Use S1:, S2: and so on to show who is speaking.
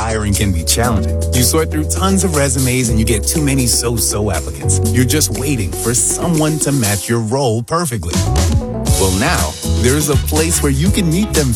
S1: hiring can be challenging. You sort through tons of resumes and you get too many so-so applicants. You're just waiting for someone to match your role perfectly. Well, now, there's a place where you can meet them